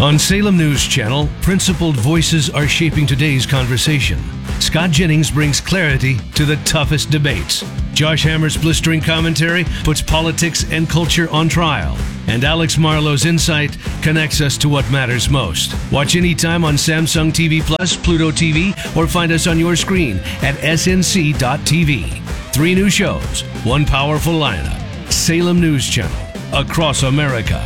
On Salem News Channel, principled voices are shaping today's conversation. Scott Jennings brings clarity to the toughest debates. Josh Hammer's blistering commentary puts politics and culture on trial. And Alex Marlowe's insight connects us to what matters most. Watch anytime on Samsung TV Plus, Pluto TV, or find us on your screen at snc.tv. 3 new shows, 1 powerful lineup. Salem News Channel, across America.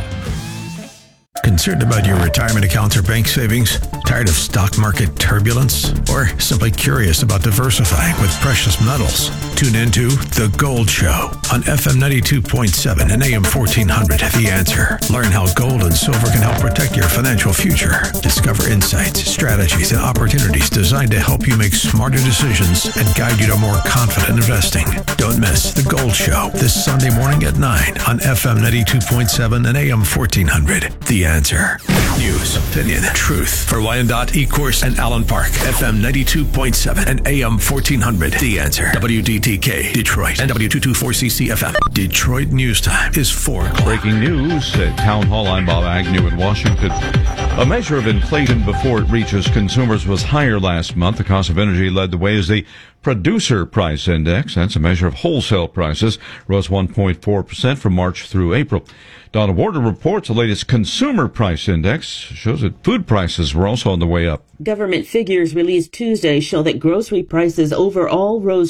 Concerned about your retirement accounts or bank savings? Tired of stock market turbulence? Or simply curious about diversifying with precious metals? Tune into The Gold Show on FM 92.7 and AM 1400. The Answer. Learn how gold and silver can help protect your financial future. Discover insights, strategies, and opportunities designed to help you make smarter decisions and guide you to more confident investing. Don't miss The Gold Show this Sunday morning at 9 on FM 92.7 and AM 1400. The Answer. News, opinion, truth. For Wyandotte, Ecorse, and Allen Park. FM 92.7 and AM 1400. The Answer. WDTK, Detroit. And W224CC FM. Detroit News Time is 4 o'clock. Breaking news at Town Hall. I'm Bob Agnew in Washington. A measure of inflation before it reaches consumers was higher last month. The cost of energy led the way as the Producer Price Index, that's a measure of wholesale prices, rose 1.4% from March through April. Donna Warder reports the latest Consumer Price Index shows that food prices were also on the way up. Government figures released Tuesday show that grocery prices overall rose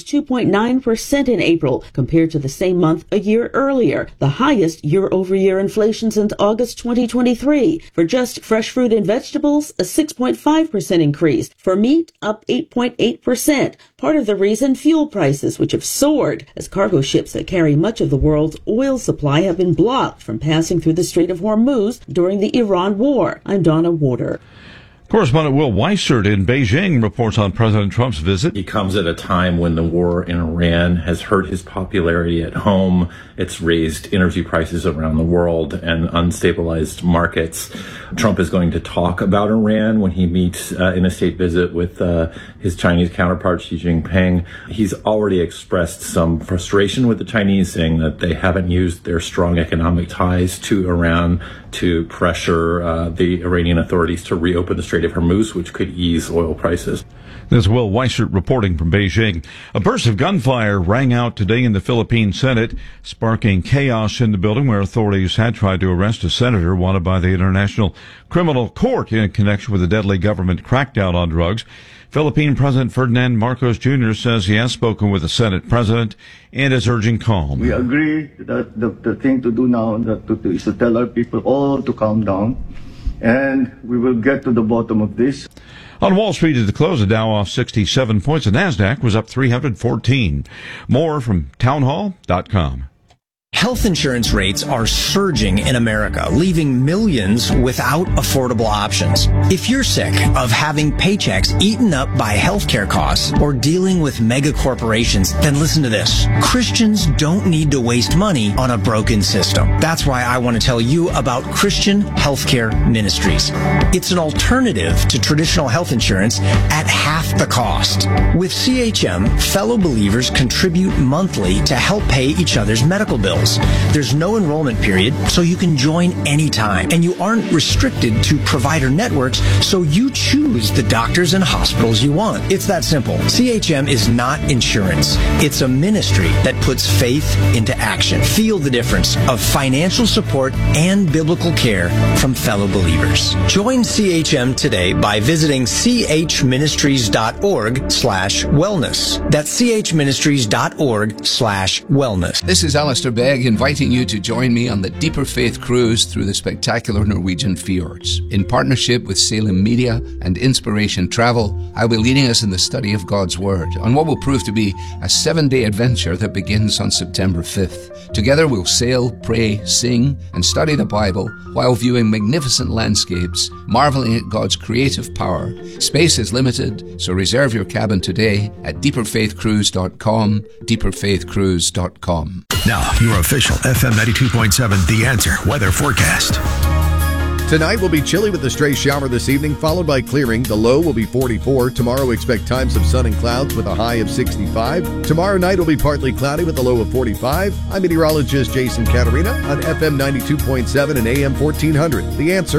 2.9% in April compared to the same month a year earlier, the highest year-over-year inflation since August 2023. For just fresh fruit and vegetables, a 6.5% increase. For meat, up 8.8%. Part of the reason, fuel prices, which have soared as cargo ships that carry much of the world's oil supply have been blocked from passing through the Strait of Hormuz during the Iran war. I'm Donna Warder. Correspondent Will Weissert in Beijing reports on President Trump's visit. He comes at a time when the war in Iran has hurt his popularity at home. It's raised energy prices around the world and unstabilized markets. Trump is going to talk about Iran when he meets in a state visit with his Chinese counterpart, Xi Jinping. He's already expressed some frustration with the Chinese, saying that they haven't used their strong economic ties to Iran to pressure the Iranian authorities to reopen the Strait of Hormuz, which could ease oil prices. This is Will Weissert reporting from Beijing. A burst of gunfire rang out today in the Philippine Senate, sparking chaos in the building where authorities had tried to arrest a senator wanted by the International Criminal Court in connection with the deadly government crackdown on drugs. Philippine President Ferdinand Marcos Jr. says he has spoken with the Senate President and is urging calm. We agree that the thing to do now is to tell our people all to calm down, and we will get to the bottom of this. On Wall Street at the close, the Dow off 67 points. The NASDAQ was up 314. More from townhall.com. Health insurance rates are surging in America, leaving millions without affordable options. If you're sick of having paychecks eaten up by healthcare costs or dealing with mega corporations, then listen to this. Christians don't need to waste money on a broken system. That's why I want to tell you about Christian Healthcare Ministries. It's an alternative to traditional health insurance at half the cost. With CHM, fellow believers contribute monthly to help pay each other's medical bills. There's no enrollment period, so you can join anytime. And you aren't restricted to provider networks, so you choose the doctors and hospitals you want. It's that simple. CHM is not insurance. It's a ministry that puts faith into action. Feel the difference of financial support and biblical care from fellow believers. Join CHM today by visiting chministries.org/wellness. That's chministries.org/wellness. This is Alistair Begg inviting you to join me on the Deeper Faith Cruise through the spectacular Norwegian fjords. In partnership with Salem Media and Inspiration Travel, I'll be leading us in the study of God's Word on what will prove to be a 7-day adventure that begins on September 5th. Together we'll sail, pray, sing, and study the Bible while viewing magnificent landscapes, marveling at God's creative power. Space is limited, so reserve your cabin today at deeperfaithcruise.com, deeperfaithcruise.com. Now, your official FM 92.7 The Answer weather forecast. Tonight will be chilly with a stray shower this evening, followed by clearing. The low will be 44. Tomorrow, expect times of sun and clouds with a high of 65. Tomorrow night will be partly cloudy with a low of 45. I'm meteorologist Jason Caterina on FM 92.7 and AM 1400. The Answer.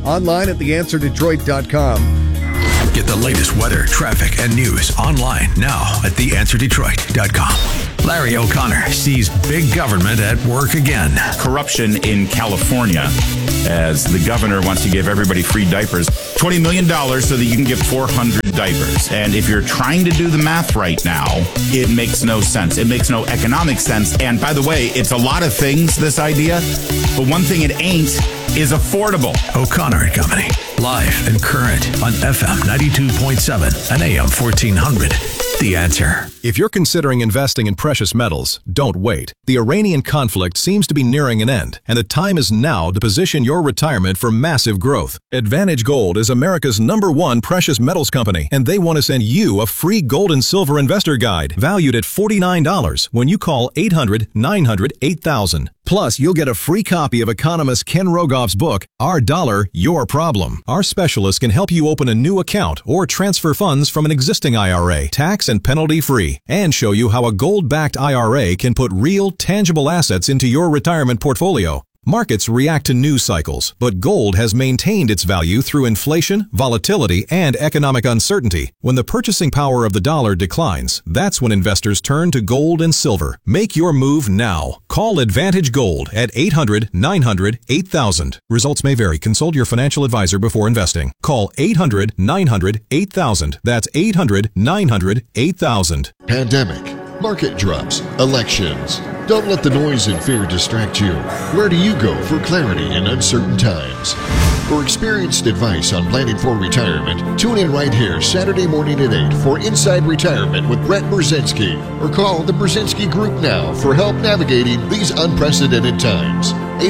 Online at theanswerdetroit.com. Get the latest weather, traffic, and news online now at theanswerdetroit.com. Larry O'Connor sees big government at work again. Corruption in California, as the governor wants to give everybody free diapers. $20 million so that you can give 400 diapers. And if you're trying to do the math right now, it makes no sense. It makes no economic sense. And by the way, it's a lot of things, this idea, but one thing it ain't is affordable. O'Connor and Company, live and current on FM 92.7 and AM 1400. The Answer. If you're considering investing in precious metals, don't wait. The Iranian conflict seems to be nearing an end, and the time is now to position your retirement for massive growth. Advantage Gold is America's #1 precious metals company, and they want to send you a free gold and silver investor guide valued at $49 when you call 800-900-8000. Plus, you'll get a free copy of economist Ken Rogoff's book, Our Dollar, Your Problem. Our specialists can help you open a new account or transfer funds from an existing IRA, tax and penalty free, and show you how a gold-backed IRA can put real, tangible assets into your retirement portfolio. Markets react to news cycles, but gold has maintained its value through inflation, volatility, and economic uncertainty. When the purchasing power of the dollar declines, that's when investors turn to gold and silver. Make your move now. Call Advantage Gold at 800-900-8000. Results may vary. Consult your financial advisor before investing. Call 800-900-8000. That's 800-900-8000. Pandemic, market drops, elections. Don't let the noise and fear distract you. Where do you go for clarity in uncertain times? For experienced advice on planning for retirement, tune in right here Saturday morning at 8 for Inside Retirement with Brett Brzezinski, or call the Brzezinski Group now for help navigating these unprecedented times.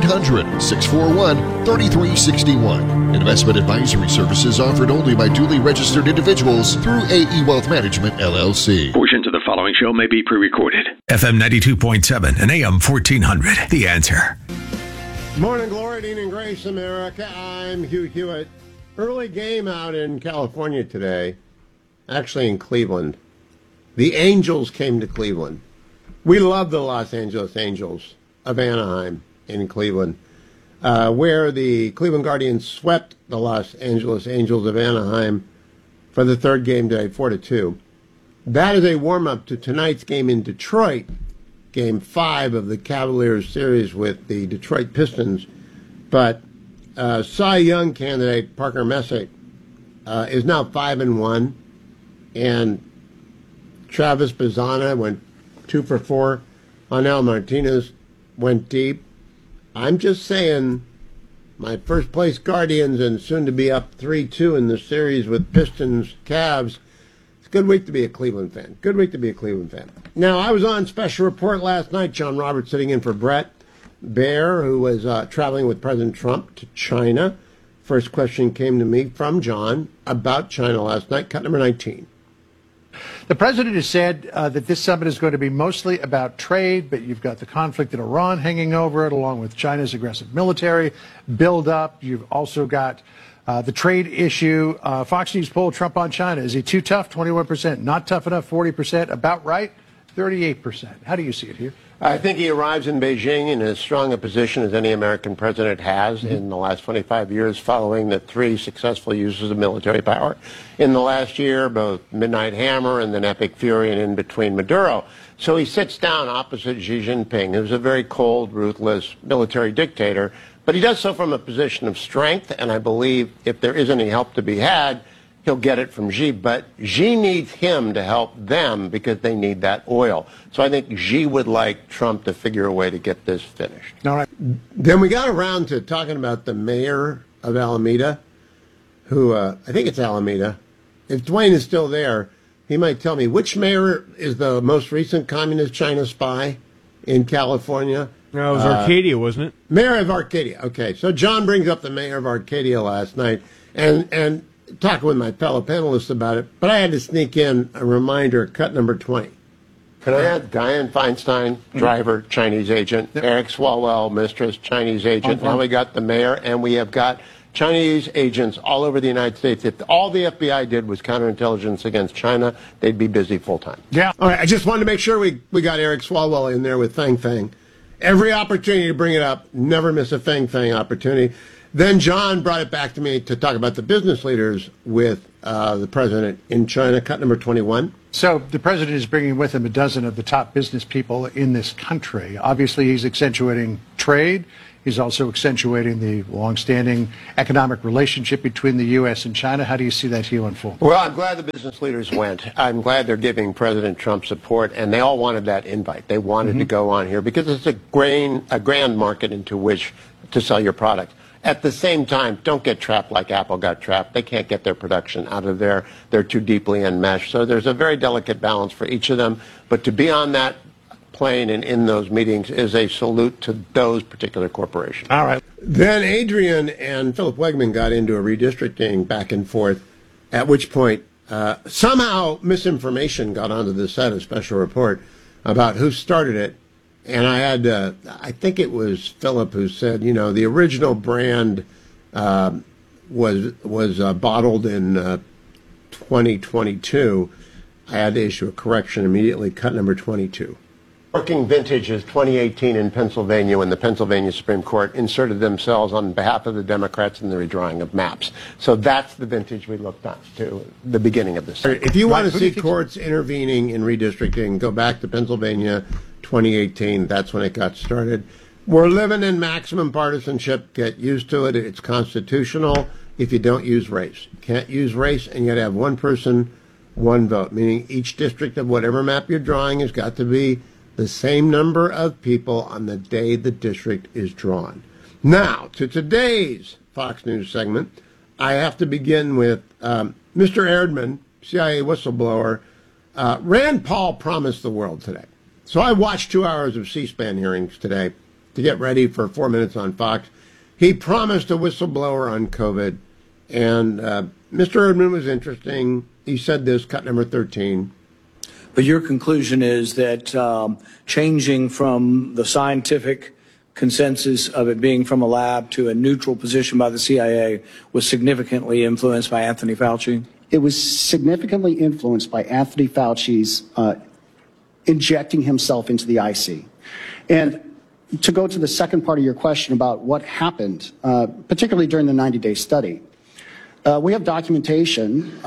800-641-3361. Investment advisory services offered only by duly registered individuals through AE Wealth Management, LLC. Portions of the following show may be pre-recorded. FM 92.7 and AM 1400. The Answer. Morning glory, Dean and Grace, America. I'm Hugh Hewitt. Early game out in California today, actually in Cleveland. The Angels came to Cleveland. We love the Los Angeles Angels of Anaheim in Cleveland, where the Cleveland Guardians swept the Los Angeles Angels of Anaheim for the third game today, 4-2. That is a warm-up to tonight's game in Detroit, Game 5 of the Cavaliers series with the Detroit Pistons. But Cy Young candidate Parker Messick is now 5-1, and Travis Bazzana went 2 for 4. Onel Martinez went deep. I'm just saying, my first place Guardians and soon to be up 3-2 in the series with Pistons Cavs. It's a good week to be a Cleveland fan. Good week to be a Cleveland fan. Now, I was on Special Report last night. John Roberts sitting in for Brett Baer, who was traveling with President Trump to China. First question came to me from John about China last night, cut number 19. The president has said that this summit is going to be mostly about trade, but you've got the conflict in Iran hanging over it, along with China's aggressive military buildup. You've also got the trade issue. Fox News poll, Trump on China. Is he too tough? 21%. Not tough enough? 40%. About right? 38%. How do you see it here? I think he arrives in Beijing in as strong a position as any American president has in the last 25 years, following the 3 successful uses of military power in the last year, both Midnight Hammer and then Epic Fury, and in between Maduro. So he sits down opposite Xi Jinping, who's a very cold, ruthless military dictator, but he does so from a position of strength, and I believe if there is any help to be had, he'll get it from Xi, but Xi needs him to help them because they need that oil. So I think Xi would like Trump to figure a way to get this finished. All right. Then we got around to talking about the mayor of Alameda, who, I think it's Alameda. If Dwayne is still there, he might tell me which mayor is the most recent communist China spy in California. No, it was Arcadia, wasn't it? Mayor of Arcadia. Okay, so John brings up the mayor of Arcadia last night, and talking with my fellow panelists about it, but I had to sneak in a reminder, cut number 20. Can I add Dianne Feinstein, driver, Chinese agent, Eric Swalwell, mistress, Chinese agent. Now we got the mayor, and we have got Chinese agents all over the United States. If all the FBI did was counterintelligence against China, they'd be busy full time. Yeah. All right, I just wanted to make sure we got Eric Swalwell in there with Fang Fang. Every opportunity to bring it up, never miss a Fang Fang opportunity. Then John brought it back to me to talk about the business leaders with the president in China, cut number 21. So the president is bringing with him a dozen of the top business people in this country. Obviously, he's accentuating trade. He's also accentuating the longstanding economic relationship between the U.S. and China. How do you see that, Hugh, unfold? Well, I'm glad the business leaders went. I'm glad they're giving President Trump support, and they all wanted that invite. They wanted to go on here because it's a grand market into which to sell your product. At the same time, don't get trapped like Apple got trapped. They can't get their production out of there. They're too deeply enmeshed. So there's a very delicate balance for each of them. But to be on that plane and in those meetings is a salute to those particular corporations. All right. Then Adrian and Philip Wegman got into a redistricting back and forth, at which point somehow misinformation got onto the set of Special Report about who started it. And I had, I think it was Philip who said, you know, the original brand was bottled in 2022. I had to issue a correction immediately, cut number 22. Working vintage is 2018 in Pennsylvania when the Pennsylvania Supreme Court inserted themselves on behalf of the Democrats in the redrawing of maps. So that's the vintage we looked at to the beginning of this. If you want to see courts intervening in redistricting, go back to Pennsylvania 2018. That's when it got started. We're living in maximum partisanship. Get used to it. It's constitutional if you don't use race. You can't use race and yet have one person, one vote, meaning each district of whatever map you're drawing has got to be the same number of people on the day the district is drawn. Now, to today's Fox News segment, I have to begin with Mr. Erdman, CIA whistleblower. Rand Paul promised the world today. So I watched 2 hours of C-SPAN hearings today to get ready for 4 Minutes on Fox. He promised a whistleblower on COVID, and Mr. Erdman was interesting. He said this, cut number 13. But your conclusion is that changing from the scientific consensus of it being from a lab to a neutral position by the CIA was significantly influenced by Anthony Fauci? It was significantly influenced by Anthony Fauci's injecting himself into the IC. And to go to the second part of your question about what happened, particularly during the 90-day study, we have documentation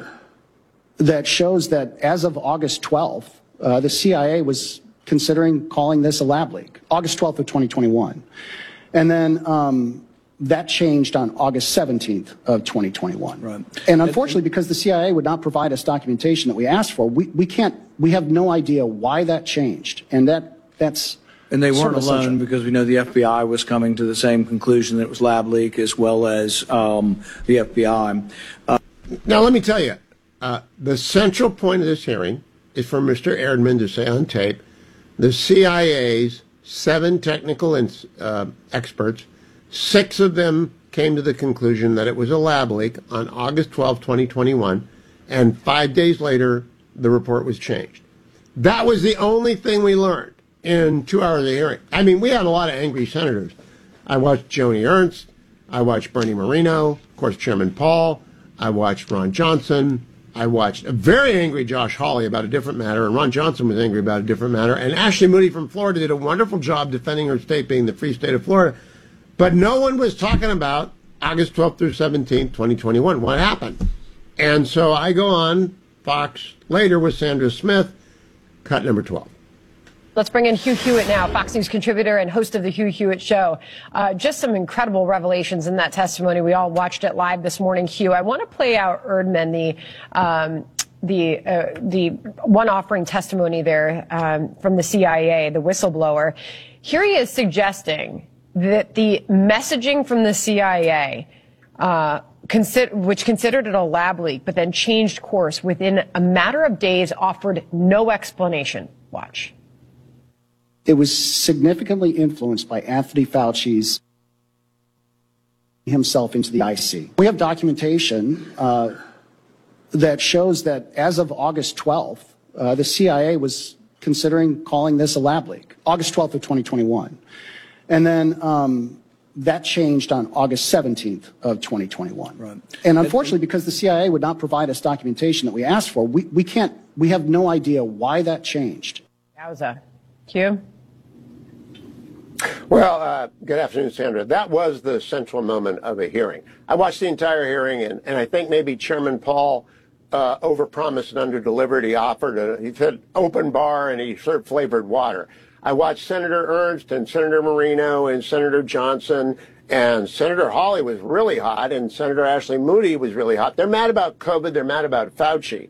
that shows that as of August 12th, the CIA was considering calling this a lab leak, August 12th of 2021. And then that changed on August 17th of 2021. Right. And unfortunately, because the CIA would not provide us documentation that we asked for, we have no idea why that changed. And that's... And they weren't alone, because we know the FBI was coming to the same conclusion that it was lab leak, as well as the FBI. Now, let me tell you, the central point of this hearing is for Mr. Erdman to say on tape, the CIA's 7 technical experts, 6 of them came to the conclusion that it was a lab leak on August 12, 2021, and 5 days later, the report was changed. That was the only thing we learned in 2 hours of hearing. I mean, we had a lot of angry senators. I watched Joni Ernst. I watched Bernie Moreno, of course, Chairman Paul. I watched Ron Johnson. I watched a very angry Josh Hawley about a different matter, and Ron Johnson was angry about a different matter, and Ashley Moody from Florida did a wonderful job defending her state being the free state of Florida. But no one was talking about August 12th through 17th, 2021. What happened? And so I go on Fox later with Sandra Smith, cut number 12. Let's bring in Hugh Hewitt now, Fox News contributor and host of the Hugh Hewitt Show. Just some incredible revelations in that testimony. We all watched it live this morning, Hugh. I want to play out Erdman, the one offering testimony there from the CIA, the whistleblower. Here he is suggesting that the messaging from the CIA, which considered it a lab leak, but then changed course within a matter of days, offered no explanation. Watch. It was significantly influenced by Anthony Fauci's himself into the IC. We have documentation that shows that as of August 12th, the CIA was considering calling this a lab leak, August 12th of 2021. And then that changed on August 17th of 2021. Right. And unfortunately, because the CIA would not provide us documentation that we asked for, we have no idea why that changed. Yowza. Hugh? Well, good afternoon, Sandra. That was the central moment of a hearing. I watched the entire hearing, and I think maybe Chairman Paul overpromised and underdelivered. He said open bar, and he served flavored water. I watched Senator Ernst and Senator Marino and Senator Johnson, and Senator Hawley was really hot, and Senator Ashley Moody was really hot. They're mad about COVID. They're mad about Fauci.